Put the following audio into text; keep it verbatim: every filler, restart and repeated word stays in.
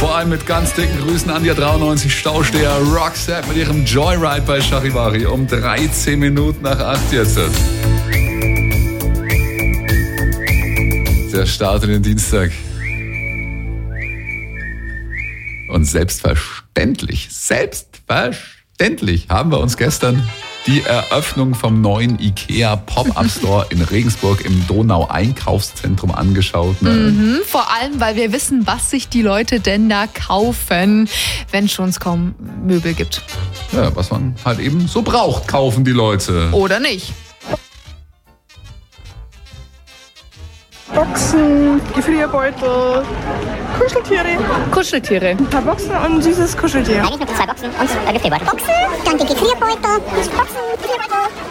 Vor allem mit ganz dicken Grüßen an die dreiundneunzig Stausteher Roxette mit ihrem Joyride bei Charivari um dreizehn Minuten nach acht jetzt. Der Start in den Dienstag. Und selbstverständlich, selbstverständlich haben wir uns gestern die Eröffnung vom neuen IKEA Pop-Up Store in Regensburg im Donau-Einkaufszentrum angeschaut. Ne? Mhm, vor allem, weil wir wissen, was sich die Leute denn da kaufen, wenn schon es kaum Möbel gibt. Ja, was man halt eben so braucht, kaufen die Leute. Oder nicht. Boxen, Gefrierbeutel, Kuscheltiere. Kuscheltiere. Ein paar Boxen und ein süßes Kuscheltier. Nein, ich habe zwei Boxen und äh, Gefrierbeutel. Boxen, dann die Gefrierbeutel, Boxen, Gefrierbeutel.